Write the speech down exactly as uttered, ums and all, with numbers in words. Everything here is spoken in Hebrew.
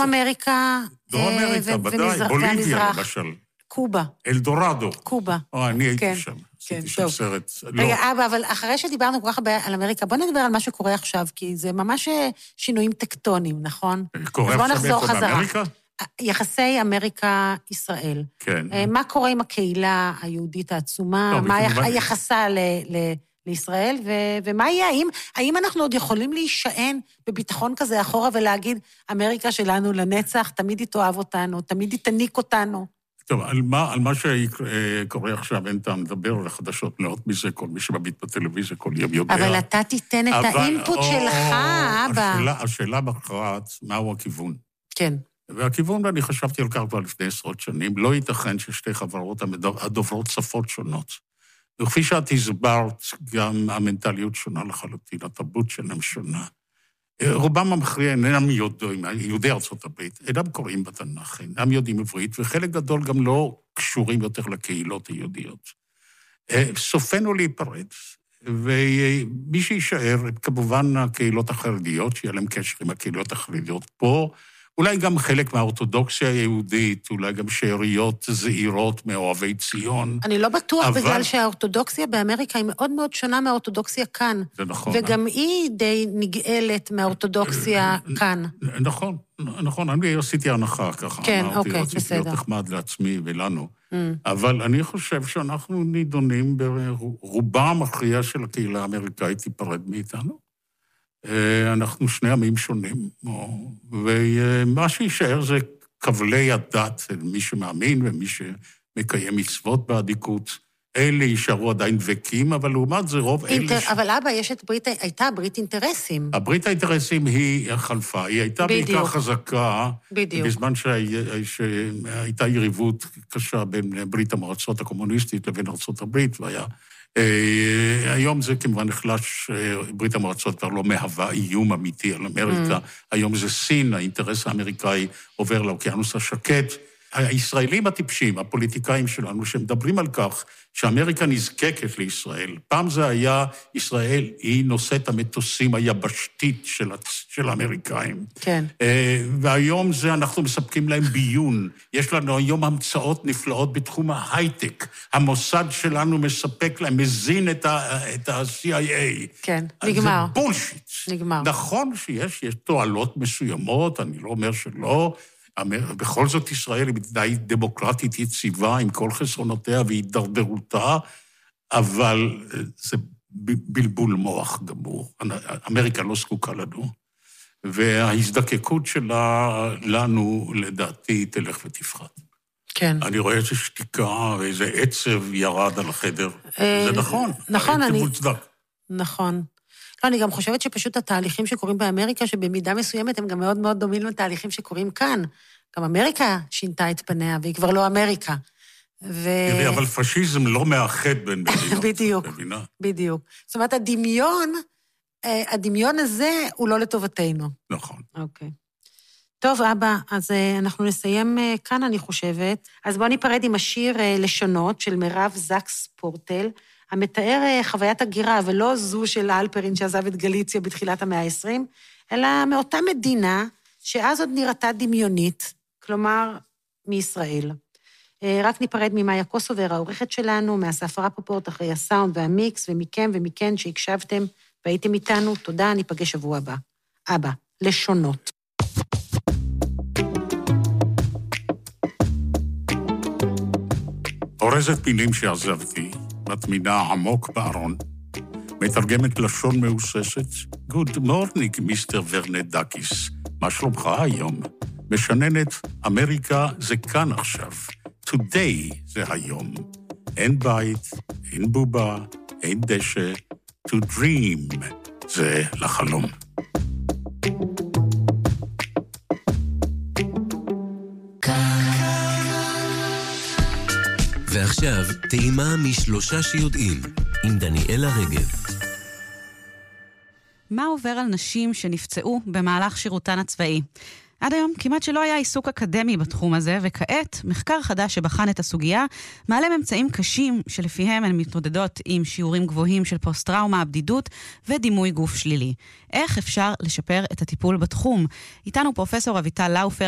דרום אמריקה, דרום אמריקה, ודאי, בוליביה למשל. קובה. אלדורדו. קובה. או, אני הייתי שם. עשיתי שם סרט. רגע, אבא, אבל אחרי שדיברנו כל כך הרבה על אמריקה, בוא נדבר על מה שקורה עכשיו, כי זה ממש שינויים טקטוניים, נכון? קורה עכשיו איפה באמריקה? יחסי אמריקה-ישראל. כן. מה קורה עם הקהילה היהודית העצומה? מה היחסה לישראל? ומה יהיה? האם אנחנו עוד יכולים להישען בביטחון כזה אחורה ולהגיד, אמריקה שלנו לנצח, תמיד היא תאהב אותנו, תמיד היא תניק אותנו? טוב, על מה, על מה שקורה עכשיו, אין טעם לדבר על החדשות מאות מזה, כל מי שמביט בטלוויזיה כל יום יודע. אבל אתה תיתן את האינפוט שלך, אבא. השאלה בחרת, מהו הכיוון? כן. והכיוון, ואני חשבתי על כך כבר לפני עשרות שנים, לא ייתכן ששתי חברות הדוברות שפות שונות. וכפי שאת הסברת, גם המנטליות שונה לחלוטין, התרבות שלהם שונה. רובם המכריע אינם יודעים, יהודי ארצות הברית, אינם קוראים בתנ"ך, אינם יודעים עברית, וחלק גדול גם לא קשורים יותר לקהילות היהודיות. סופנו להיפרד, ומי שישאר, כמובן הקהילות החרדיות, שיהיה להם קשר עם הקהילות החרדיות פה, אולי גם חלק מהאורתודוקסיה היהודית, אולי גם שאריות זעירות מאוהבי ציון. אני לא בטוח אבל... בגלל שהאורתודוקסיה באמריקה היא מאוד מאוד שונה מהאורתודוקסיה כאן. זה נכון. וגם אה? היא די נגאלת מהאורתודוקסיה כאן. נכון, נכון. אני עשיתי הנחה ככה. כן, אמרתי, אוקיי, רציתי בסדר. להיות נחמד לעצמי ולנו. Mm. אבל אני חושב שאנחנו נידונים ברובם המכריע של הקהילה האמריקאית תיפרד מאיתנו. אנחנו שני עמים שונים, ומה שישאר זה קבלי הדת, מי שמאמין ומי שמקיים מצוות בעדיקות. אלה יישארו עדיין דבקים, אבל לעומת זה רוב אינטר... אלה... ש... אבל אבא, יש את ברית... הייתה ברית אינטרסים. הברית האינטרסים היא חלפה, היא הייתה בדיוק. בעיקר חזקה, בדיוק. בזמן שהי... שהייתה יריבות קשה בין ברית המועצות הקומוניסטית לבין ארצות הברית, והיה... היום זה כמובן נחלש, ברית המועצות כבר לא מהווה איום אמיתי על אמריקה, היום זה סין, האינטרס האמריקאי עובר לאוקיינוס השקט. הישראלים הטיפשים, הפוליטיקאים שלנו, שמדברים על כך שאמריקה נזקקת לישראל. פעם זה היה, ישראל היא נושאת המטוסים היבשתית של, של האמריקאים. כן. והיום זה אנחנו מספקים להם ביון. יש לנו היום המצאות נפלאות בתחום ההייטק. המוסד שלנו מספק להם, מזין את ה-סי איי איי. כן, נגמר. זה בולשיט. נגמר. נכון שיש, יש תועלות מסוימות, אני לא אומר שלא, בכל זאת ישראל היא מדינה דמוקרטית יציבה עם כל חסרונותיה והידרדרותה, אבל זה בלבול מוח גמור. אמריקה לא זקוקה לנו, וההזדקקות שלה לנו לדעתי תלך ותפחת. כן. אני רואה איזו שתיקה ואיזה עצב ירד על החדר. זה נכון. נכון, אני... מוצדק. נכון. לא, אני גם חושבת שפשוט התהליכים שקורים באמריקה, שבמידה מסוימת הם גם מאוד מאוד דומים לתהליכים שקורים כאן. גם אמריקה שינתה את פניה, והיא כבר לא אמריקה. ו... תראי, אבל פשיזם לא מאחד בין מדינות. בדיוק, בדיוק. זאת אומרת, הדמיון, הדמיון הזה הוא לא לטובתנו. נכון. אוקיי. טוב, אבא, אז אנחנו נסיים כאן, אני חושבת. אז בואו ניפרד עם השיר לשונות של מירב זקס פורטל, המתאר חוויית הגירה, ולא זו של האלפרין שעזב את גליציה בתחילת המאה ה-עשרים, אלא מאותה מדינה שאז עוד נראתה דמיונית, כלומר, מישראל. רק ניפרד ממאיה קוסובר, העורכת שלנו, מאסף רפפורט אחרי הסאונד והמיקס, ומכם ומכן שהקשבתם והייתם איתנו. תודה, ניפגש שבוע הבא. אבא, לשונות. אורזת מילים שעזבתי, מטמינה עמוק בארון, מתרגמת לשון מאוססת, Good morning, מיסטר ורנדקיס. מה שלומך היום? משננת, אמריקה זה כאן עכשיו. Today זה היום. אין בית, אין בובה, אין דשא. To dream זה לחלום. ועכשיו, טעימה משלושה שיודעים, עם דניאלה רגב. מה עובר על נשים שנפצעו במהלך שירותן הצבאי? עד היום כמעט שלא היה עיסוק אקדמי בתחום הזה, וכעת מחקר חדש שבחן את הסוגיה מעלה ממצאים קשים שלפיהם הן מתמודדות עם שיעורים גבוהים של פוסט-טראומה, בדידות ודימוי גוף שלילי. איך אפשר לשפר את הטיפול בתחום? איתנו פרופסור אביטל לאופר,